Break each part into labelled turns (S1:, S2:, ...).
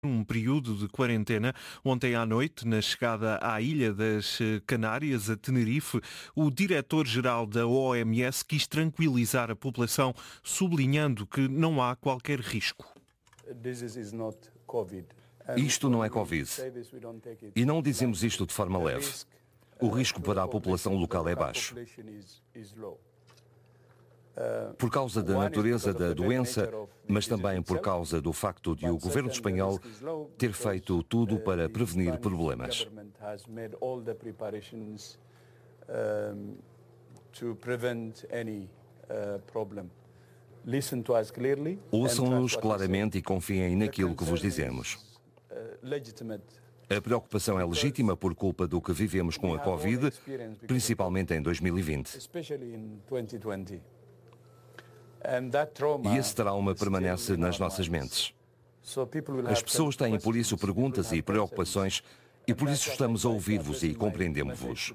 S1: um período de quarentena. Ontem à noite, na chegada à Ilha das Canárias, a Tenerife, o diretor-geral da OMS quis tranquilizar a população, sublinhando que não há qualquer risco.
S2: Isto não é Covid. E não dizemos isto de forma leve. O risco para a população local é baixo. Por causa da natureza da doença, mas também por causa do facto de o governo espanhol ter feito tudo para prevenir problemas. Ouçam-nos claramente e confiem naquilo que vos dizemos. A preocupação é legítima por culpa do que vivemos com a Covid, principalmente em 2020. E esse trauma permanece nas nossas mentes. As pessoas têm por isso perguntas e preocupações e por isso estamos a ouvir-vos e compreendemos-vos.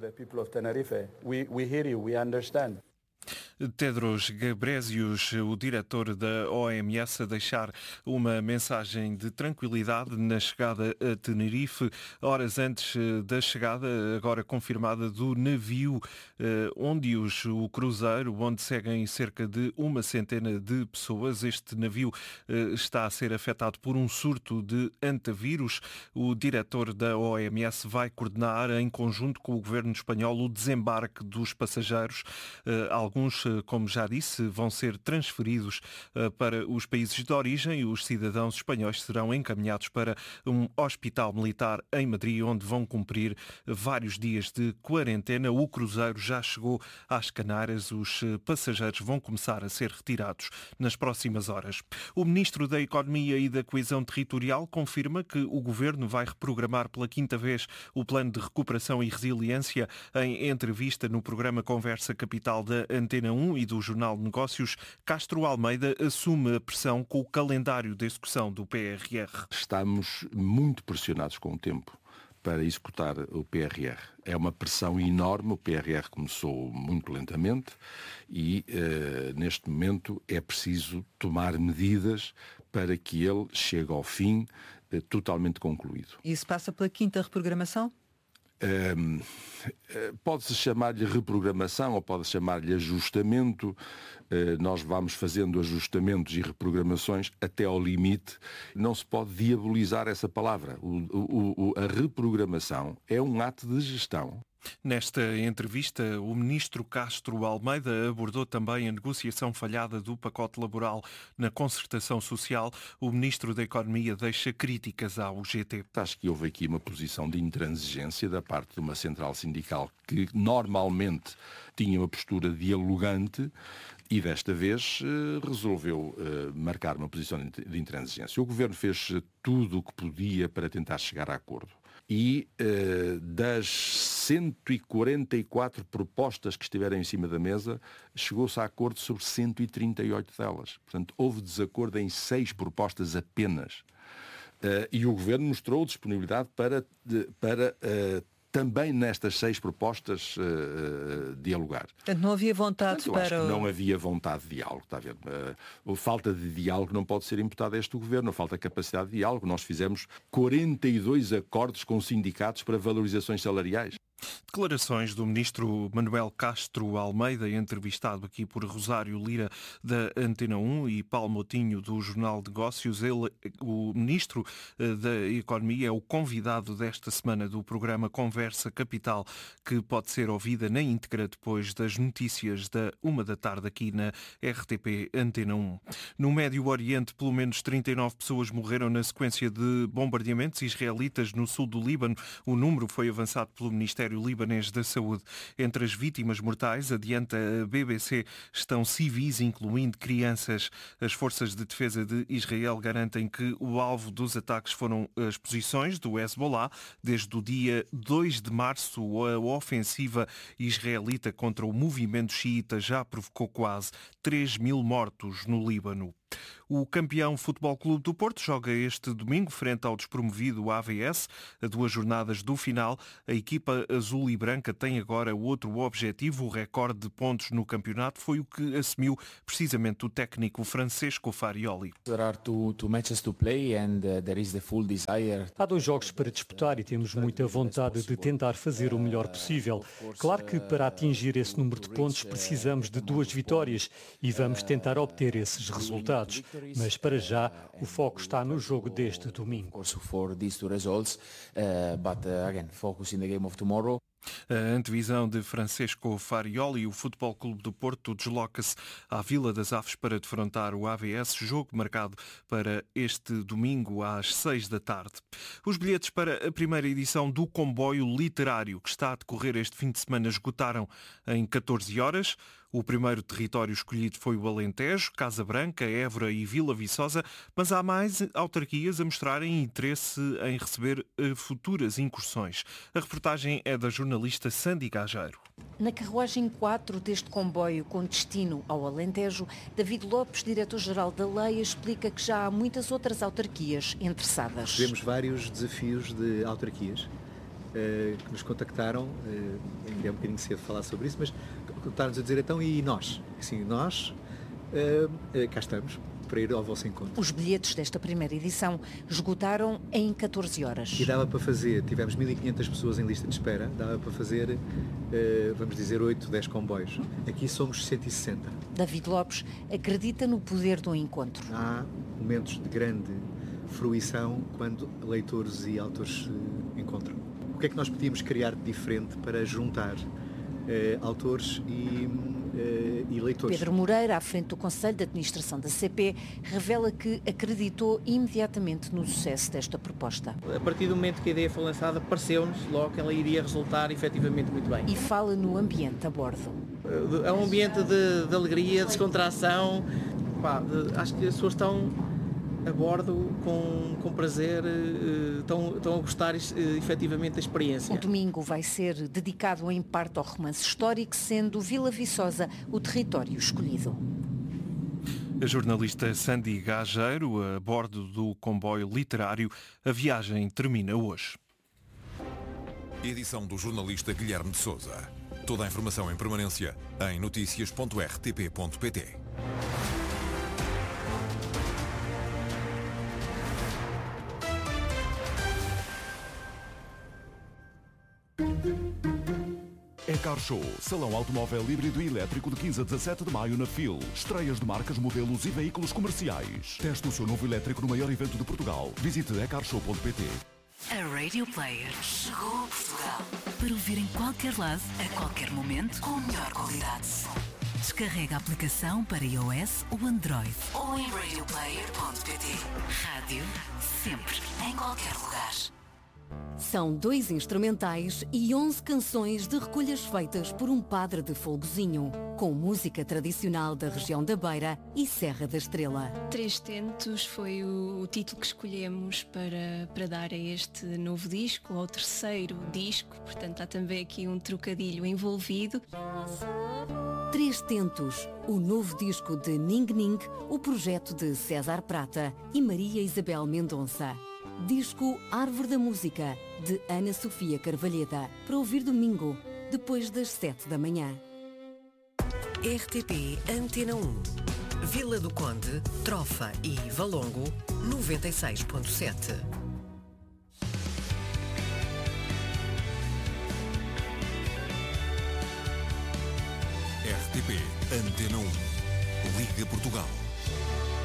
S1: Tedros Ghebreyesus, o diretor da OMS, a deixar uma mensagem de tranquilidade na chegada a Tenerife, horas antes da chegada, agora confirmada, do navio o cruzeiro, onde seguem cerca de 100 de pessoas. Este navio está a ser afetado por um surto de antavírus. O diretor da OMS vai coordenar, em conjunto com o governo espanhol, o desembarque dos passageiros. Alguns, como já disse, vão ser transferidos para os países de origem. Os cidadãos espanhóis serão encaminhados para um hospital militar em Madrid, onde vão cumprir vários dias de quarentena. O cruzeiro já chegou às Canárias. Os passageiros vão começar a ser retirados nas próximas horas. O ministro da Economia e da Coesão Territorial confirma que o governo vai reprogramar pela quinta vez o plano de recuperação e resiliência. Em entrevista no programa Conversa Capital da Antena 1 e do Jornal de Negócios, Castro Almeida assume a pressão com o calendário de execução do PRR.
S3: Estamos muito pressionados com o tempo para executar o PRR. É uma pressão enorme, o PRR começou muito lentamente e, neste momento, é preciso tomar medidas para que ele chegue ao fim totalmente concluído.
S4: Isso passa pela quinta reprogramação?
S3: Pode-se chamar-lhe reprogramação ou pode-se chamar-lhe ajustamento. Nós vamos fazendo ajustamentos e reprogramações até ao limite. Não se pode diabolizar essa palavra. A reprogramação é um ato de gestão.
S1: Nesta entrevista, o ministro Castro Almeida abordou também a negociação falhada do pacote laboral na concertação social. O ministro da Economia deixa críticas à UGT.
S3: Acho que houve aqui uma posição de intransigência da parte de uma central sindical que normalmente tinha uma postura dialogante e desta vez resolveu marcar uma posição de intransigência. O governo fez tudo o que podia para tentar chegar a acordo. E das 144 propostas que estiveram em cima da mesa, chegou-se a acordo sobre 138 delas. Portanto, houve desacordo em 6 propostas apenas. E o Governo mostrou disponibilidade para também nestas 6 propostas dialogar.
S4: Portanto, não havia vontade
S3: Portanto,
S4: para...
S3: Acho que não havia vontade de diálogo, está a ver? A falta de diálogo não pode ser imputada a este governo, a falta de capacidade de diálogo. Nós fizemos 42 acordos com sindicatos para valorizações salariais.
S1: Declarações do ministro Manuel Castro Almeida, entrevistado aqui por Rosário Lira, da Antena 1, e Paulo Moutinho, do Jornal de Negócios. Ele, o ministro da Economia, é o convidado desta semana do programa Conversa Capital, que pode ser ouvida na íntegra depois das notícias da 13h aqui na RTP Antena 1. No Médio Oriente, pelo menos 39 pessoas morreram na sequência de bombardeamentos israelitas no sul do Líbano. O número foi avançado pelo Ministério Libanês da Saúde. Entre as vítimas mortais, adianta a BBC, estão civis, incluindo crianças. As forças de defesa de Israel garantem que o alvo dos ataques foram as posições do Hezbollah. Desde o dia 2 de março, a ofensiva israelita contra o movimento xiita já provocou quase 3.000 mortos no Líbano. O campeão Futebol Clube do Porto joga este domingo frente ao despromovido AVS. A 2 jornadas do final, a equipa azul e branca tem agora outro objetivo. O recorde de pontos no campeonato foi o que assumiu precisamente o técnico Francesco Farioli.
S5: Há 2 jogos para disputar e temos muita vontade de tentar fazer o melhor possível. Claro que para atingir esse número de pontos precisamos de 2 vitórias e vamos tentar obter esses resultados. Mas para já o foco está no jogo deste domingo.
S1: A antevisão de Francesco Farioli, o Futebol Clube do Porto desloca-se à Vila das Aves para defrontar o AVS, jogo marcado para este domingo às 6 da tarde. Os bilhetes para a primeira edição do Comboio Literário, que está a decorrer este fim de semana, esgotaram em 14 horas. O primeiro território escolhido foi o Alentejo, Casa Branca, Évora e Vila Viçosa, mas há mais autarquias a mostrarem interesse em receber futuras incursões. A reportagem é da jornalista Sandy Gageiro.
S6: Na carruagem 4 deste comboio com destino ao Alentejo, David Lopes, diretor-geral da Leia, explica que já há muitas outras autarquias interessadas.
S7: Tivemos vários desafios de autarquias que nos contactaram, ainda é um bocadinho cedo falar sobre isso, mas contactaram-nos a dizer então, e nós? Sim, nós cá estamos para ir ao vosso encontro.
S6: Os bilhetes desta primeira edição esgotaram em 14 horas.
S7: E dava para fazer, tivemos 1.500 pessoas em lista de espera, dava para fazer, vamos dizer, 8, 10 comboios. Aqui somos 160.
S6: David Lopes acredita no poder do encontro.
S7: Há momentos de grande fruição quando leitores e autores se encontram. O que é que nós podíamos criar de diferente para juntar autores e leitores?
S6: Pedro Moreira, à frente do Conselho de Administração da CP, revela que acreditou imediatamente no sucesso desta proposta.
S8: A partir do momento que a ideia foi lançada, pareceu-nos logo que ela iria resultar efetivamente muito bem.
S6: E fala no ambiente a bordo.
S8: É um ambiente de alegria, de descontração. Acho que as pessoas estão a bordo com prazer, estão a gostar efetivamente da experiência.
S6: O domingo vai ser dedicado em parte ao romance histórico, sendo Vila Viçosa o território escolhido.
S1: A jornalista Sandy Gageiro, a bordo do comboio literário. A viagem termina hoje.
S9: Edição do jornalista Guilherme de Sousa. Toda a informação em permanência em noticias.rtp.pt.
S10: Car Show, salão automóvel híbrido e elétrico de 15 a 17 de maio na FIL. Estreias de marcas, modelos e veículos comerciais. Teste o seu novo elétrico no maior evento de Portugal. Visite ecarshow.pt.
S11: A Radio Player chegou a Portugal para ouvir em qualquer lado, a qualquer momento, com a melhor qualidade de som. Descarrega a aplicação para iOS ou Android ou em radioplayer.pt. Rádio sempre, em qualquer lugar.
S12: São 2 instrumentais e 11 canções de recolhas feitas por um padre de Folgozinho, com música tradicional da região da Beira e Serra da Estrela.
S13: 3 Tentos foi o título que escolhemos para dar a este novo disco, ao terceiro disco, portanto há também aqui um trocadilho envolvido.
S12: 3 Tentos, o novo disco de Ning Ning, o projeto de César Prata e Maria Isabel Mendonça. Disco Árvore da Música, de Ana Sofia Carvalheda, para ouvir domingo, depois das 7 da manhã.
S14: RTP Antena 1, Vila do Conde, Trofa e Valongo, 96.7.
S9: RTP Antena 1, Liga Portugal.